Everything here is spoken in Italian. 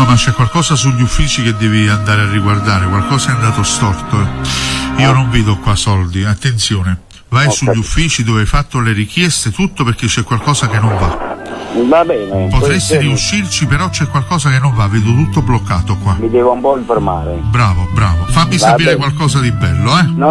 No, ma c'è qualcosa sugli uffici che devi andare a riguardare, qualcosa è andato storto. Io non vedo qua soldi, attenzione. Vai sugli uffici dove hai fatto le richieste, tutto, perché c'è qualcosa che non va. Va bene. Potresti riuscirci, però c'è qualcosa che non va, vedo tutto bloccato qua. Mi devo un po' informare. Bravo, fammi sapere qualcosa di bello, eh? No,